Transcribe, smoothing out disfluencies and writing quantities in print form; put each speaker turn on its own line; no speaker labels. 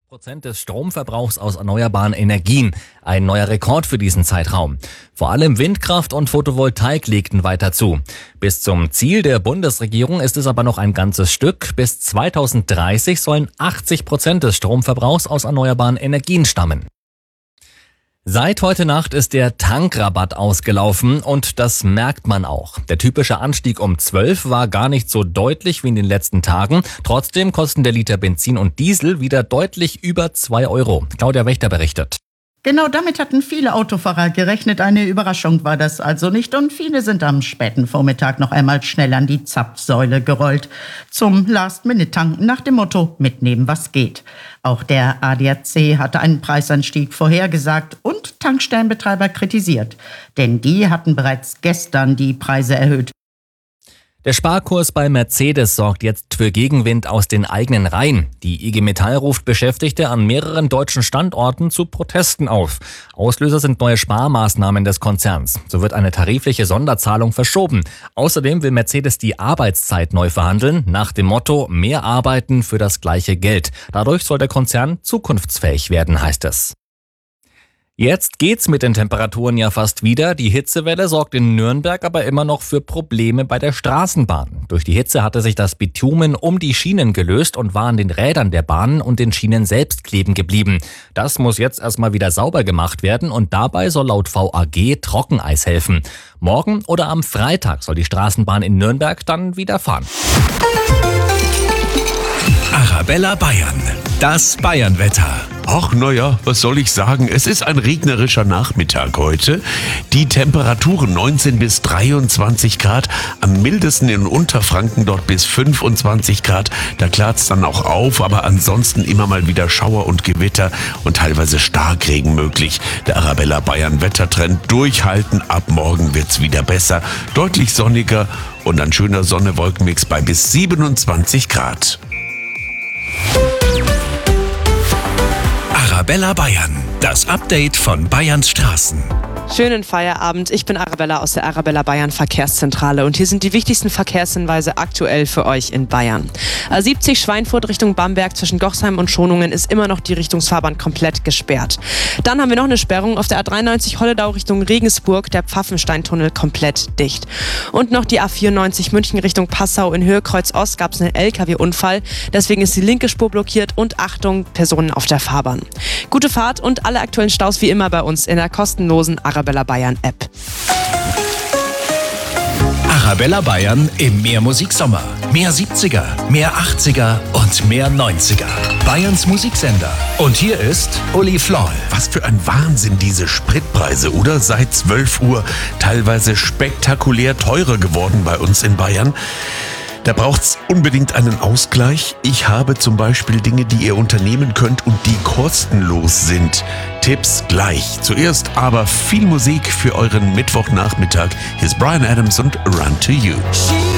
Prozent des Stromverbrauchs aus erneuerbaren Energien. Ein neuer Rekord für diesen Zeitraum. Vor allem Windkraft und Photovoltaik legten weiter zu. Bis zum Ziel der Bundesregierung ist es aber noch ein ganzes Stück. Bis 2030 sollen 80% des Stromverbrauchs aus erneuerbaren Energien stammen. Seit heute Nacht ist der Tankrabatt ausgelaufen und das merkt man auch. Der typische Anstieg um 12 war gar nicht so deutlich wie in den letzten Tagen. Trotzdem kosten der Liter Benzin und Diesel wieder deutlich über 2 Euro. Claudia Wächter berichtet.
Genau damit hatten viele Autofahrer gerechnet. Eine Überraschung war das also nicht. Und viele sind am späten Vormittag noch einmal schnell an die Zapfsäule gerollt. Zum Last-Minute-Tanken nach dem Motto, mitnehmen was geht. Auch der ADAC hatte einen Preisanstieg vorhergesagt und Tankstellenbetreiber kritisiert. Denn die hatten bereits gestern die Preise erhöht.
Der Sparkurs bei Mercedes sorgt jetzt für Gegenwind aus den eigenen Reihen. Die IG Metall ruft Beschäftigte an mehreren deutschen Standorten zu Protesten auf. Auslöser sind neue Sparmaßnahmen des Konzerns. So wird eine tarifliche Sonderzahlung verschoben. Außerdem will Mercedes die Arbeitszeit neu verhandeln, nach dem Motto mehr arbeiten für das gleiche Geld. Dadurch soll der Konzern zukunftsfähig werden, heißt es. Jetzt geht's mit den Temperaturen ja fast wieder. Die Hitzewelle sorgt in Nürnberg aber immer noch für Probleme bei der Straßenbahn. Durch die Hitze hatte sich das Bitumen um die Schienen gelöst und war an den Rädern der Bahnen und den Schienen selbst kleben geblieben. Das muss jetzt erstmal wieder sauber gemacht werden und dabei soll laut VAG Trockeneis helfen. Morgen oder am Freitag soll die Straßenbahn in Nürnberg dann wieder fahren.
Arabella Bayern, das Bayernwetter.
Ach naja, was soll ich sagen? Es ist ein regnerischer Nachmittag heute. Die Temperaturen 19 bis 23 Grad, am mildesten in Unterfranken dort bis 25 Grad. Da klart's dann auch auf, aber ansonsten immer mal wieder Schauer und Gewitter und teilweise Starkregen möglich. Der Arabella Bayern Wettertrend durchhalten, ab morgen wird's wieder besser, deutlich sonniger und ein schöner Sonne-Wolkenmix bei bis 27 Grad.
Arabella Bayern, das Update von Bayerns Straßen.
Schönen Feierabend, ich bin Arabella aus der Arabella Bayern Verkehrszentrale und hier sind die wichtigsten Verkehrshinweise aktuell für euch in Bayern. A70 Schweinfurt Richtung Bamberg zwischen Gochsheim und Schonungen ist immer noch die Richtungsfahrbahn komplett gesperrt. Dann haben wir noch eine Sperrung auf der A93 Holledau Richtung Regensburg, der Pfaffensteintunnel komplett dicht. Und noch die A94 München Richtung Passau in Höhe Kreuz Ost gab es einen LKW-Unfall, deswegen ist die linke Spur blockiert und Achtung, Personen auf der Fahrbahn. Gute Fahrt und alle aktuellen Staus wie immer bei uns in der kostenlosen Arabella Bayern App.
Arabella Bayern im Mehr Musiksommer. Mehr 70er, mehr 80er und mehr 90er. Bayerns Musiksender. Und hier ist Uli Floll.
Was für ein Wahnsinn, diese Spritpreise, oder? Seit 12 Uhr teilweise spektakulär teurer geworden bei uns in Bayern. Da braucht's unbedingt einen Ausgleich. Ich habe zum Beispiel Dinge, die ihr unternehmen könnt und die kostenlos sind. Tipps gleich. Zuerst aber viel Musik für euren Mittwochnachmittag. Hier ist Bryan Adams und Run to You.